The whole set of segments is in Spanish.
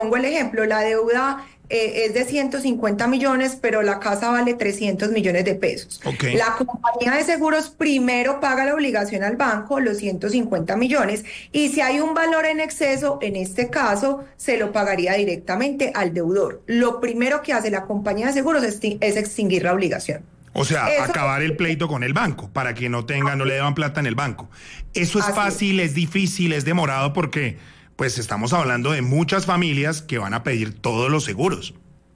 pongo el ejemplo, la deuda es de 150 millones, pero la casa vale 300 millones de pesos. Ok. La compañía de seguros primero paga la obligación al banco, los 150 millones, y si hay un valor en exceso, en este caso, se lo pagaría directamente al deudor. Lo primero que hace la compañía de seguros es extinguir la obligación. O sea, Eso, acabar el pleito con el banco para que no tenga, no le deban plata en el banco. Eso es así es. fácil, es difícil, es demorado porque pues estamos hablando de muchas familias que van a pedir todos los seguros.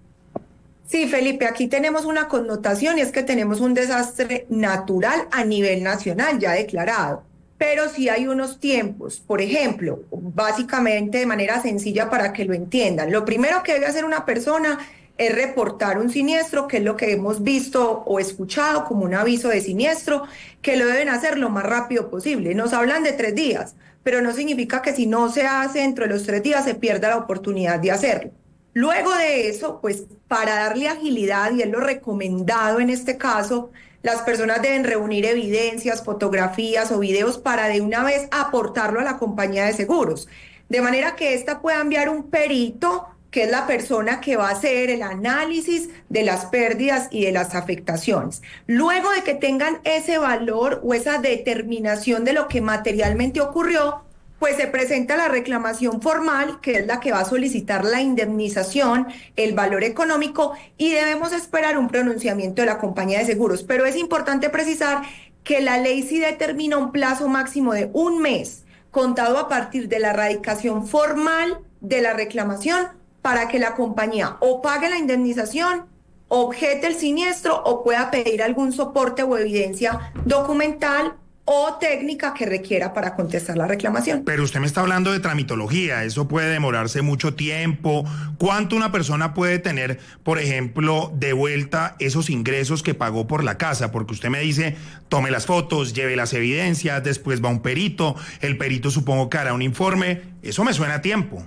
Sí, Felipe, aquí tenemos una connotación y es que tenemos un desastre natural a nivel nacional ya declarado, pero sí hay unos tiempos. Por ejemplo, básicamente de manera sencilla para que lo entiendan, lo primero que debe hacer una persona es reportar un siniestro, que es lo que hemos visto o escuchado como un aviso de siniestro, que lo deben hacer lo más rápido posible. Nos hablan de 3 días, pero no significa que si no se hace dentro de los 3 días se pierda la oportunidad de hacerlo. Luego de eso, pues para darle agilidad, y es lo recomendado en este caso, las personas deben reunir evidencias, fotografías o videos para de una vez aportarlo a la compañía de seguros, de manera que ésta pueda enviar un perito, que es la persona que va a hacer el análisis de las pérdidas y de las afectaciones. Luego de que tengan ese valor o esa determinación de lo que materialmente ocurrió, pues se presenta la reclamación formal, que es la que va a solicitar la indemnización, el valor económico, y debemos esperar un pronunciamiento de la compañía de seguros. Pero es importante precisar que la ley sí determina un plazo máximo de un mes, contado a partir de la radicación formal de la reclamación, para que la compañía o pague la indemnización, objete el siniestro o pueda pedir algún soporte o evidencia documental o técnica que requiera para contestar la reclamación. Pero usted me está hablando de tramitología, eso puede demorarse mucho tiempo. ¿Cuánto una persona puede tener, por ejemplo, de vuelta esos ingresos que pagó por la casa? Porque usted me dice, tome las fotos, lleve las evidencias, después va un perito, el perito supongo que hará un informe. Eso me suena a tiempo.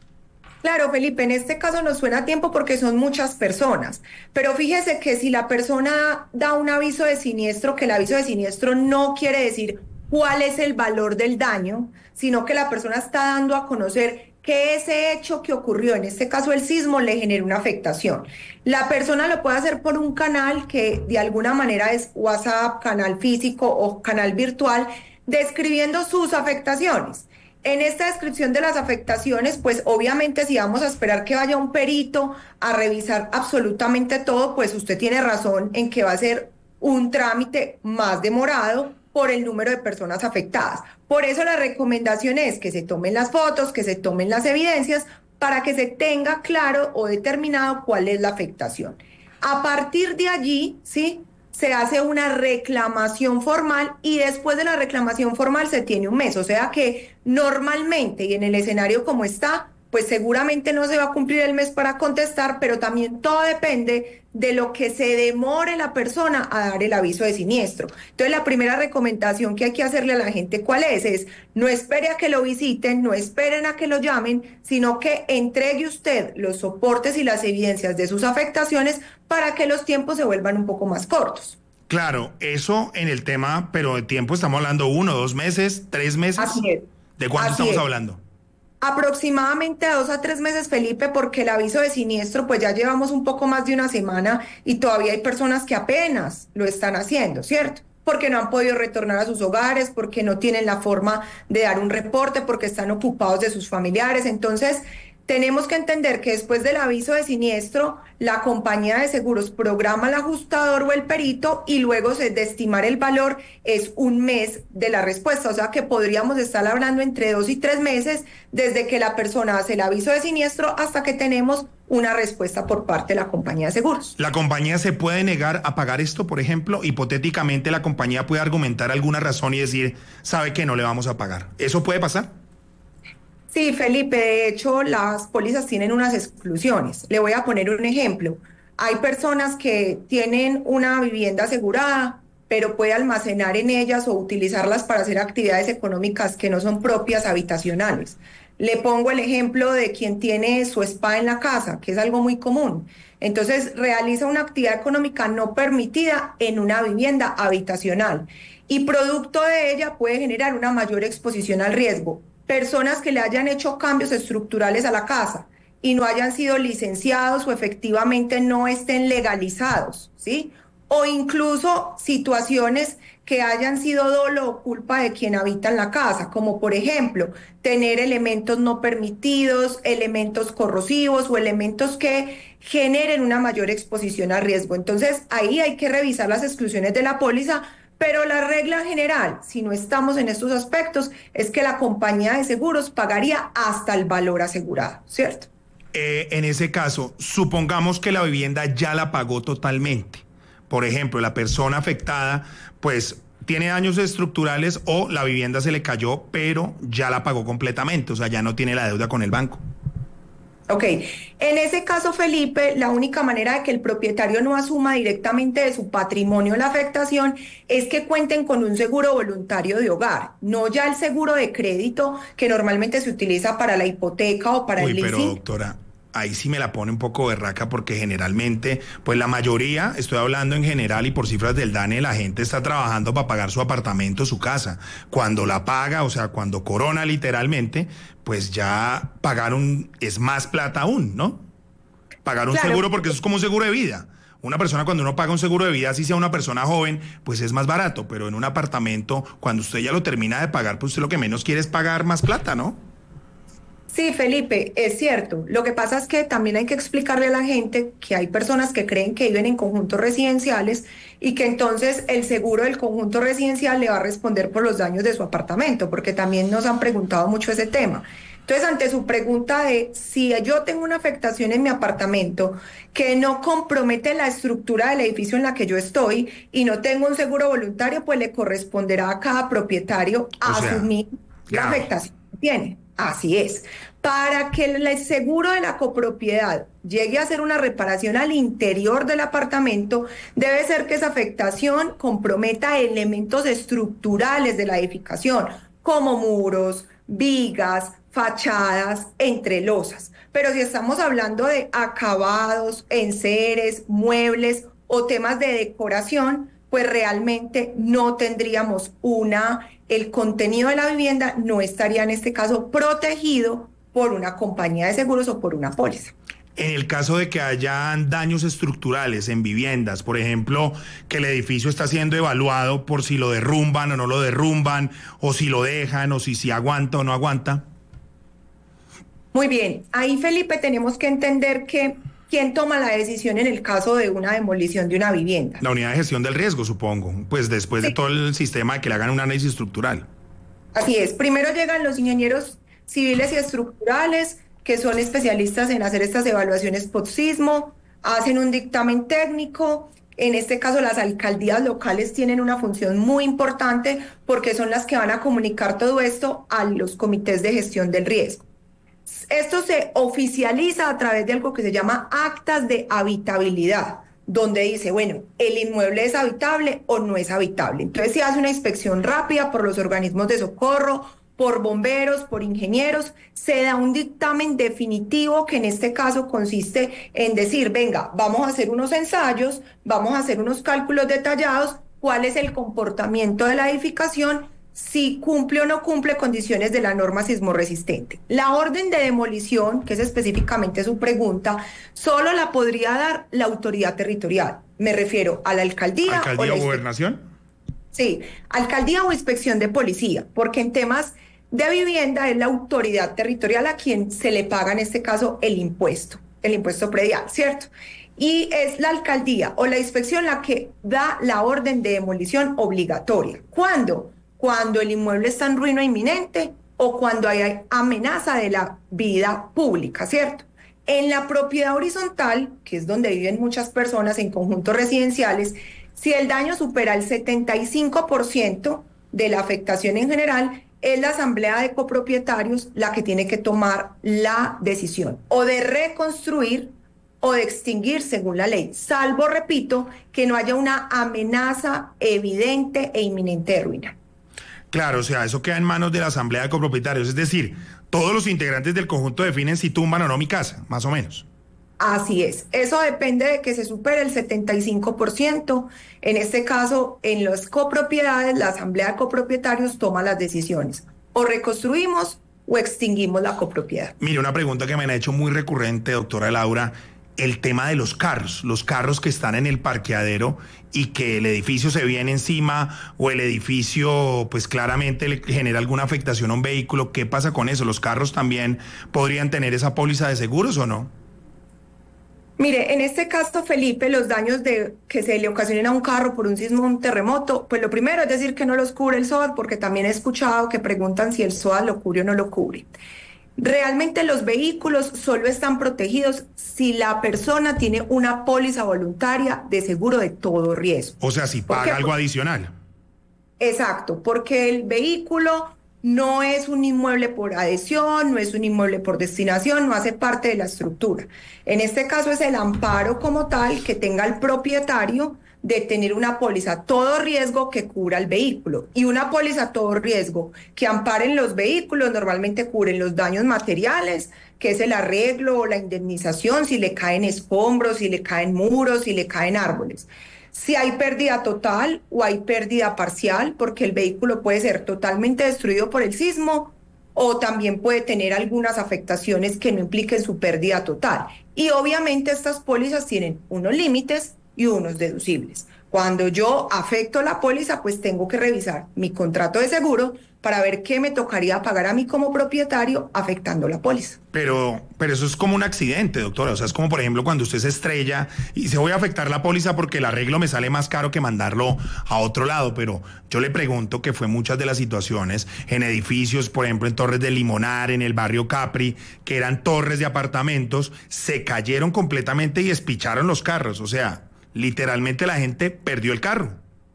Claro, Felipe, en este caso nos suena a tiempo porque son muchas personas, pero fíjese que si la persona da un aviso de siniestro, que el aviso de siniestro no quiere decir cuál es el valor del daño, sino que la persona está dando a conocer que ese hecho que ocurrió, en este caso el sismo, le genera una afectación. La persona lo puede hacer por un canal que de alguna manera es WhatsApp, canal físico o canal virtual, describiendo sus afectaciones. En esta descripción de las afectaciones, pues obviamente si vamos a esperar que vaya un perito a revisar absolutamente todo, pues usted tiene razón en que va a ser un trámite más demorado por el número de personas afectadas. Por eso la recomendación es que se tomen las fotos, que se tomen las evidencias para que se tenga claro o determinado cuál es la afectación. A partir de allí, ¿sí?, se hace una reclamación formal y después de la reclamación formal se tiene un mes. O sea que normalmente y en el escenario como está, pues seguramente no se va a cumplir el mes para contestar, pero también todo depende de lo que se demore la persona a dar el aviso de siniestro. Entonces la primera recomendación que hay que hacerle a la gente, ¿cuál es? Es no espere a que lo visiten, no esperen a que lo llamen, sino que entregue usted los soportes y las evidencias de sus afectaciones para que los tiempos se vuelvan un poco más cortos. Claro, eso en el tema, pero de tiempo estamos hablando 1, 2 meses, 3 meses. Así es, ¿De cuánto así estamos es. hablando? Aproximadamente 2 a 3 meses, Felipe, porque el aviso de siniestro, pues ya llevamos un poco más de una semana y todavía hay personas que apenas lo están haciendo, ¿cierto? Porque no han podido retornar a sus hogares, porque no tienen la forma de dar un reporte, porque están ocupados de sus familiares. Entonces, tenemos que entender que después del aviso de siniestro, la compañía de seguros programa el ajustador o el perito y luego de estimar el valor es un mes de la respuesta. O sea que podríamos estar hablando entre 2 y 3 meses desde que la persona hace el aviso de siniestro hasta que tenemos una respuesta por parte de la compañía de seguros. ¿La compañía se puede negar a pagar esto, por ejemplo? Hipotéticamente, la compañía puede argumentar alguna razón y decir, sabe que no le vamos a pagar. ¿Eso puede pasar? Sí, Felipe, de hecho las pólizas tienen unas exclusiones. Le voy a poner un ejemplo. Hay personas que tienen una vivienda asegurada, pero puede almacenar en ellas o utilizarlas para hacer actividades económicas que no son propias habitacionales. Le pongo el ejemplo de quien tiene su spa en la casa, que es algo muy común. Entonces realiza una actividad económica no permitida en una vivienda habitacional y producto de ella puede generar una mayor exposición al riesgo. Personas que le hayan hecho cambios estructurales a la casa, y no hayan sido licenciados o efectivamente no estén legalizados, ¿sí? O incluso situaciones que hayan sido dolo o culpa de quien habita en la casa, como por ejemplo tener elementos no permitidos, elementos corrosivos o elementos que generen una mayor exposición a riesgo. Entonces ahí hay que revisar las exclusiones de la póliza, pero la regla general, si no estamos en estos aspectos, es que la compañía de seguros pagaría hasta el valor asegurado, ¿cierto? En ese caso, supongamos que la vivienda ya la pagó totalmente. Por ejemplo, la persona afectada, pues tiene daños estructurales o la vivienda se le cayó, pero ya la pagó completamente, o sea, ya no tiene la deuda con el banco. Ok, en ese caso, Felipe, la única manera de que el propietario no asuma directamente de su patrimonio la afectación es que cuenten con un seguro voluntario de hogar, no ya el seguro de crédito que normalmente se utiliza para la hipoteca o para el Uy, pero leasing. doctora, ahí sí me la pone un poco berraca porque generalmente, pues la mayoría, estoy hablando en general y por cifras del DANE, la gente está trabajando para pagar su apartamento, su casa. Cuando la paga, o sea, cuando corona literalmente, pues ya pagaron, es más plata aún, ¿no? Pagar un Claro. seguro porque eso es como un seguro de vida. Una persona cuando uno paga un seguro de vida, así sea una persona joven, pues es más barato, pero en un apartamento, cuando usted ya lo termina de pagar, pues usted lo que menos quiere es pagar más plata, ¿no? Sí, Felipe, es cierto. Lo que pasa es que también hay que explicarle a la gente que hay personas que creen que viven en conjuntos residenciales y que entonces el seguro del conjunto residencial le va a responder por los daños de su apartamento, porque también nos han preguntado mucho ese tema. Entonces, ante su pregunta de si yo tengo una afectación en mi apartamento que no compromete la estructura del edificio en la que yo estoy y no tengo un seguro voluntario, pues le corresponderá a cada propietario O sea, asumir la grave. afectación que tiene. Así es. Para que el seguro de la copropiedad llegue a hacer una reparación al interior del apartamento, debe ser que esa afectación comprometa elementos estructurales de la edificación, como muros, vigas, fachadas, entre losas. Pero si estamos hablando de acabados, enseres, muebles o temas de decoración, pues realmente no tendríamos el contenido de la vivienda no estaría en este caso protegido por una compañía de seguros o por una póliza. En el caso de que hayan daños estructurales en viviendas, por ejemplo, que el edificio está siendo evaluado por si lo derrumban o no lo derrumban, o si lo dejan, o si aguanta o no aguanta. Muy bien, ahí Felipe tenemos que entender que quién toma la decisión en el caso de una demolición de una vivienda. La unidad de gestión del riesgo, supongo, pues después de Sí, todo el sistema de que le hagan un análisis estructural. así es. Primero llegan los ingenieros civiles y estructurales, que son especialistas en hacer estas evaluaciones post-sismo, hacen un dictamen técnico. En este caso, las alcaldías locales tienen una función muy importante porque son las que van a comunicar todo esto a los comités de gestión del riesgo. Esto se oficializa a través de algo que se llama actas de habitabilidad, donde dice, bueno, el inmueble es habitable o no es habitable. Entonces se hace una inspección rápida por los organismos de socorro, por bomberos, por ingenieros, se da un dictamen definitivo que en este caso consiste en decir, venga, vamos a hacer unos ensayos, vamos a hacer unos cálculos detallados, cuál es el comportamiento de la edificación, si cumple o no cumple condiciones de la norma sismorresistente. La orden de demolición, que es específicamente su pregunta, solo la podría dar la autoridad territorial. Me refiero a la alcaldía o ¿Alcaldía la o gobernación? sí, alcaldía o inspección de policía, porque en temas de vivienda es la autoridad territorial a quien se le paga en este caso el impuesto predial, ¿cierto? Y es la alcaldía o la inspección la que da la orden de demolición obligatoria. ¿Cuándo? Cuando el inmueble está en ruina inminente o cuando hay amenaza de la vida pública, ¿cierto? En la propiedad horizontal, que es donde viven muchas personas en conjuntos residenciales, si el daño supera el 75% de la afectación en general, es la asamblea de copropietarios la que tiene que tomar la decisión o de reconstruir o de extinguir según la ley, salvo, repito, que no haya una amenaza evidente e inminente de ruina. Claro, o sea, eso queda en manos de la asamblea de copropietarios, es decir, todos los integrantes del conjunto definen si tumban o no mi casa, más o menos. Así es, eso depende de que se supere el 75%. En este caso, en las copropiedades, la asamblea de copropietarios toma las decisiones. O reconstruimos o extinguimos la copropiedad. Mire, una pregunta que me han hecho muy recurrente, doctora Laura, el tema de los carros que están en el parqueadero y que el edificio se viene encima o el edificio pues claramente le genera alguna afectación a un vehículo. ¿Qué pasa con eso? ¿Los carros también podrían tener esa póliza de seguros o no? Mire, en este caso, Felipe, los daños que se le ocasionen a un carro por un sismo o un terremoto, pues lo primero es decir que no los cubre el SOAT, porque también he escuchado que preguntan si el SOAT lo cubre o no lo cubre. Realmente los vehículos solo están protegidos si la persona tiene una póliza voluntaria de seguro de todo riesgo. O sea, si paga algo adicional. Exacto, porque el vehículo no es un inmueble por adhesión, no es un inmueble por destinación, no hace parte de la estructura. En este caso es el amparo como tal que tenga el propietario de tener una póliza todo riesgo que cubra el vehículo. Y una póliza todo riesgo que amparen los vehículos normalmente cubren los daños materiales, que es el arreglo o la indemnización, si le caen escombros, si le caen muros, si le caen árboles. Si hay pérdida total o hay pérdida parcial, porque el vehículo puede ser totalmente destruido por el sismo o también puede tener algunas afectaciones que no impliquen su pérdida total. Y obviamente estas pólizas tienen unos límites y unos deducibles. Cuando yo afecto la póliza, pues tengo que revisar mi contrato de seguro para ver qué me tocaría pagar a mí como propietario afectando la póliza. Pero eso es como un accidente, doctora. O sea, es como, por ejemplo, cuando usted se estrella y dice, voy a afectar la póliza porque el arreglo me sale más caro que mandarlo a otro lado. Pero yo le pregunto que fue muchas de las situaciones en edificios, por ejemplo, en Torres de Limonar, en el barrio Capri, que eran torres de apartamentos, se cayeron completamente y despicharon los carros. O sea, literalmente la gente perdió el carro.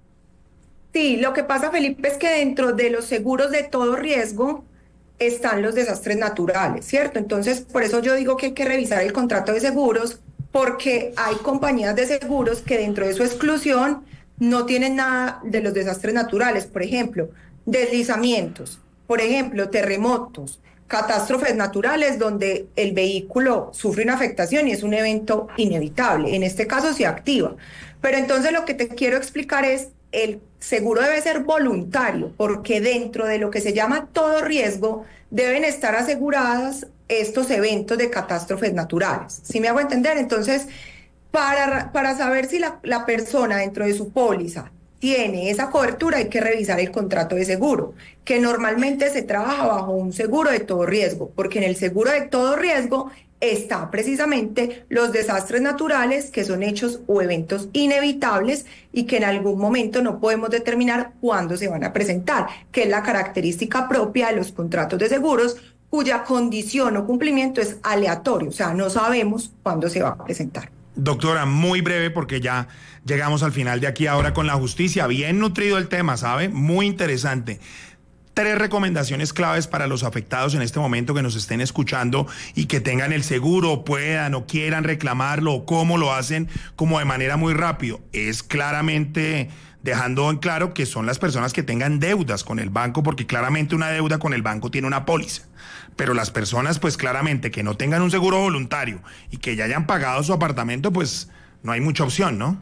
Sí, lo que pasa, Felipe, es que dentro de los seguros de todo riesgo están los desastres naturales, ¿cierto? Entonces, por eso yo digo que hay que revisar el contrato de seguros, porque hay compañías de seguros que dentro de su exclusión no tienen nada de los desastres naturales, por ejemplo, deslizamientos, por ejemplo, terremotos, catástrofes naturales donde el vehículo sufre una afectación y es un evento inevitable. En este caso se activa. Pero entonces lo que te quiero explicar es el seguro debe ser voluntario, porque dentro de lo que se llama todo riesgo deben estar aseguradas estos eventos de catástrofes naturales. ¿Sí me hago entender? Entonces, para saber si la persona dentro de su póliza tiene esa cobertura, hay que revisar el contrato de seguro, que normalmente se trabaja bajo un seguro de todo riesgo, porque en el seguro de todo riesgo está precisamente los desastres naturales, que son hechos o eventos inevitables y que en algún momento no podemos determinar cuándo se van a presentar, que es la característica propia de los contratos de seguros, cuya condición o cumplimiento es aleatorio, o sea, no sabemos cuándo se va a presentar. Doctora, muy breve porque ya llegamos al final de aquí ahora con la justicia. Bien nutrido el tema, ¿sabe? Muy interesante. 3 recomendaciones claves para los afectados en este momento que nos estén escuchando y que tengan el seguro, puedan o quieran reclamarlo o cómo lo hacen, como de manera muy rápido. Es claramente dejando en claro que son las personas que tengan deudas con el banco, porque claramente una deuda con el banco tiene una póliza. Pero las personas, pues claramente que no tengan un seguro voluntario y que ya hayan pagado su apartamento, pues no hay mucha opción, ¿no?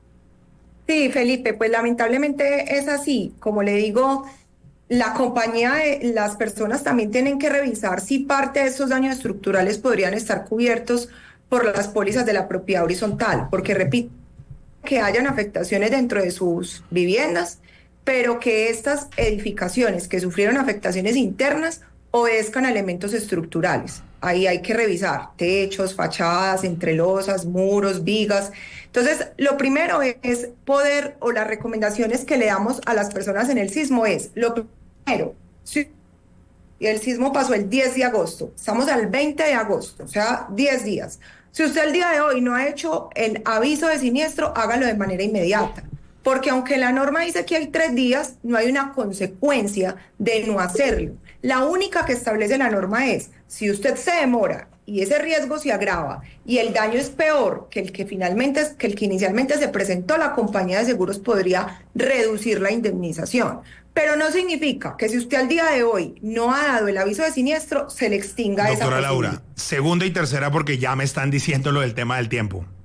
Sí, Felipe, pues lamentablemente es así. Como le digo, la compañía, las personas también tienen que revisar si parte de estos daños estructurales podrían estar cubiertos por las pólizas de la propiedad horizontal, porque repito, que hayan afectaciones dentro de sus viviendas, pero que estas edificaciones que sufrieron afectaciones internas obedezcan a elementos estructurales. Ahí hay que revisar techos, fachadas, entrelosas, muros, vigas. Entonces, lo primero es poder, o las recomendaciones que le damos a las personas en el sismo es, lo primero, si el sismo pasó el 10 de agosto, estamos al 20 de agosto, o sea, 10 días. Si usted el día de hoy no ha hecho el aviso de siniestro, hágalo de manera inmediata. Porque aunque la norma dice que hay 3 días, no hay una consecuencia de no hacerlo. La única que establece la norma es, si usted se demora y ese riesgo se agrava y el daño es peor que el que inicialmente se presentó, la compañía de seguros podría reducir la indemnización. Pero no significa que si usted al día de hoy no ha dado el aviso de siniestro, se le extinga esa Doctora posibilidad. Laura, segunda y tercera porque ya me están diciendo lo del tema del tiempo.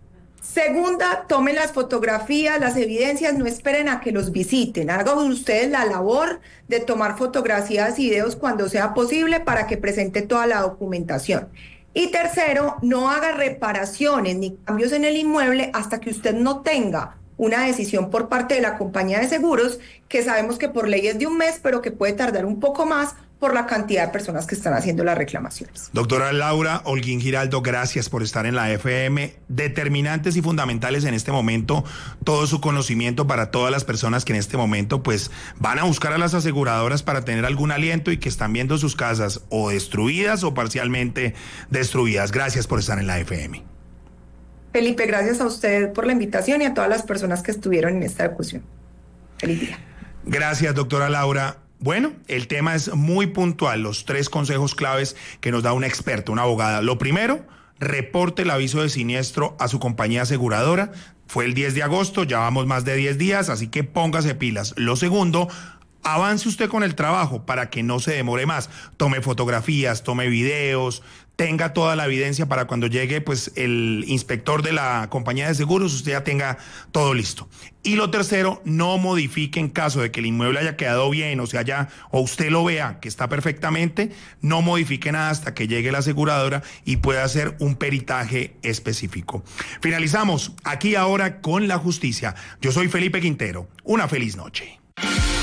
Segunda, tomen las fotografías, las evidencias, no esperen a que los visiten. Hagan ustedes la labor de tomar fotografías y videos cuando sea posible para que presente toda la documentación. Y tercero, no haga reparaciones ni cambios en el inmueble hasta que usted no tenga una decisión por parte de la compañía de seguros, que sabemos que por ley es de un mes, pero que puede tardar un poco más por la cantidad de personas que están haciendo las reclamaciones. Doctora Laura Holguín Giraldo, gracias por estar en la FM. Determinantes y fundamentales en este momento, todo su conocimiento para todas las personas que en este momento pues van a buscar a las aseguradoras para tener algún aliento y que están viendo sus casas o destruidas o parcialmente destruidas. Gracias por estar en la FM. Felipe, gracias a usted por la invitación y a todas las personas que estuvieron en esta discusión. Feliz día. Gracias, doctora Laura. Bueno, el tema es muy puntual, los 3 consejos claves que nos da una experta, una abogada. Lo primero, reporte el aviso de siniestro a su compañía aseguradora. Fue el 10 de agosto, ya vamos más de 10 días, así que póngase pilas. Lo segundo, avance usted con el trabajo para que no se demore más. Tome fotografías, tome videos, tenga toda la evidencia para cuando llegue pues el inspector de la compañía de seguros, usted ya tenga todo listo. Y lo tercero, no modifique en caso de que el inmueble haya quedado bien, o usted lo vea que está perfectamente, no modifique nada hasta que llegue la aseguradora y pueda hacer un peritaje específico. Finalizamos aquí ahora con la justicia. Yo soy Felipe Quintero. Una feliz noche.